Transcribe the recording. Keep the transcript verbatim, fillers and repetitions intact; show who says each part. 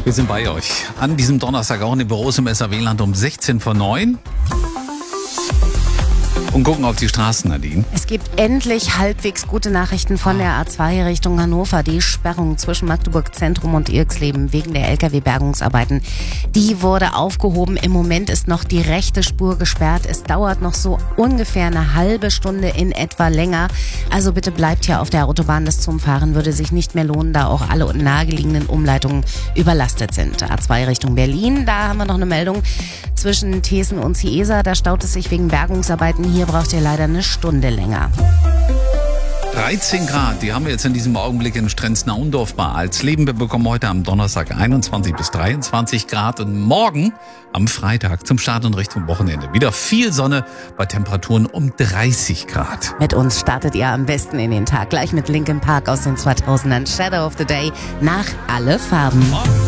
Speaker 1: Wir sind bei euch. An diesem Donnerstag auch in den Büros im S R W-Land um sechzehn vor neun. Und gucken auf die Straßen, Nadine.
Speaker 2: Es gibt endlich halbwegs gute Nachrichten von der A zwei Richtung Hannover. Die Sperrung zwischen Magdeburg Zentrum und Irxleben wegen der L K W-Bergungsarbeiten, die wurde aufgehoben. Im Moment ist noch die rechte Spur gesperrt. Es dauert noch so ungefähr eine halbe Stunde in etwa länger. Also bitte bleibt hier auf der Autobahn. Das zum Fahren würde sich nicht mehr lohnen, da auch alle nahegelegenen Umleitungen überlastet sind. A zwei Richtung Berlin, da haben wir noch eine Meldung. Zwischen Thesen und Ciesa, da staut es sich wegen Bergungsarbeiten. Hier braucht ihr leider eine Stunde länger.
Speaker 1: dreizehn Grad, die haben wir jetzt in diesem Augenblick in Strenz-Naundorf bei Alsleben. Wir bekommen heute am Donnerstag einundzwanzig bis dreiundzwanzig Grad und morgen am Freitag zum Start und Richtung Wochenende wieder viel Sonne bei Temperaturen um dreißig Grad.
Speaker 2: Mit uns startet ihr am besten in den Tag. Gleich mit Linkin Park aus den zweitausendern. Shadow of the Day nach Alle Farben.